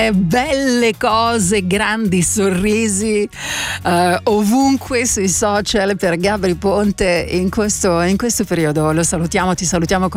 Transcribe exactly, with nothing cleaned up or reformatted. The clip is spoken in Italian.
bene, belle cose, grandi sorrisi uh, ovunque sui social per Gabry Ponte in questo, in questo periodo. Lo salutiamo, ti salutiamo con